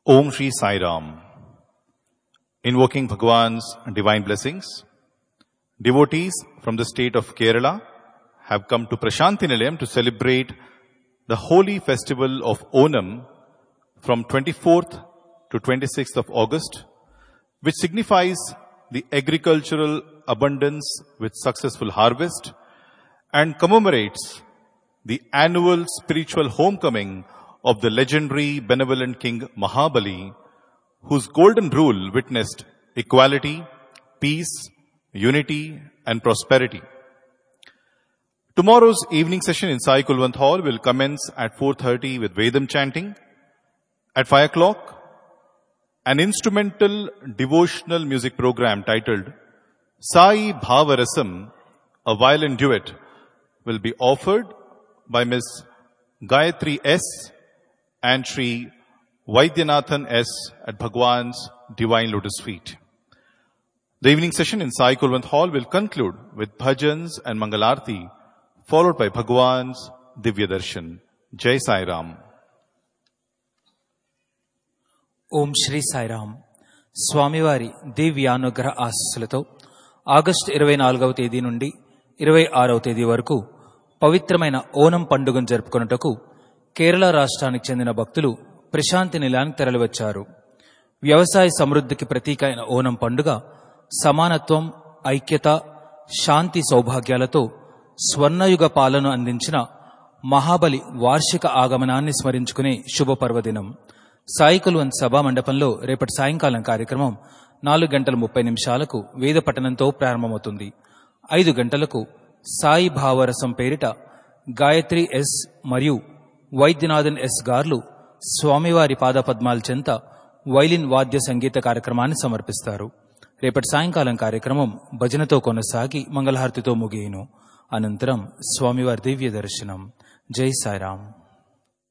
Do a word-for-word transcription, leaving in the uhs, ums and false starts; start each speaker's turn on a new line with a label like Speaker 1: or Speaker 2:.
Speaker 1: Om Shri Sai Ram. Invoking Bhagwan's divine blessings, devotees from the state of Kerala have come to Prashanthi Nilayam to celebrate the holy festival of Onam from twenty-fourth to twenty-sixth of August, which signifies the agricultural abundance with successful harvest and commemorates the annual spiritual homecoming of the legendary benevolent king Mahabali, whose golden rule witnessed equality, peace, unity and prosperity. Tomorrow's evening session in Sai Kulwant Hall will commence at four thirty with Vedam chanting. At five o'clock, an instrumental devotional music program titled Sai Bhavarasam, a violin duet, will be offered by Miss Gayatri S. and Shri Vaidyanathan S. at Bhagwan's Divine Lotus Feet. The evening session in Sai Kulwant Hall will conclude with bhajans and Mangalarti, followed by Bhagwan's Divya Darshan. Jai Sai Ram.
Speaker 2: ఓం శ్రీ సాయిరామ్. స్వామివారి దివ్యానుగ్రహ ఆశీస్సులతో August ఇరవై నాలుగవ తేదీ నుండి ఇరవై ఆరవ తేదీ వరకు పవిత్రమైన ఓనం పండుగను జరుపుకొనుటకు కేరళ రాష్ట్రానికి చెందిన భక్తులు ప్రశాంతి నిలయానికి తరలివచ్చారు. వ్యవసాయ సమృద్ధికి ప్రతీక అయిన ఓనం పండుగ సమానత్వం, ఐక్యత, శాంతి సౌభాగ్యాలతో స్వర్ణయుగ పాలన అందించిన మహాబలి వార్షిక ఆగమనాన్ని స్మరించుకునే శుభ పర్వదినం. సాయి కుల్వంత్ సభా మండపంలో రేపటి సాయంకాలం కార్యక్రమం నాలుగు గంటల ముప్పై నిమిషాలకు వేద పఠనంతో ప్రారంభమవుతుంది. ఐదు గంటలకు సాయి భావరసం పేరిట గాయత్రి ఎస్ మరియు వైద్యనాథన్ ఎస్ గార్లు స్వామివారి పాదపద్మాల చెంత వైలిన్ వాద్య సంగీత కార్యక్రమాన్ని సమర్పిస్తారు. రేపటి సాయంకాలం కార్యక్రమం భజనతో కొనసాగి మంగళహారతితో ముగియును. అనంతరం స్వామివారి దివ్య దర్శనం. జై సాయిరాం.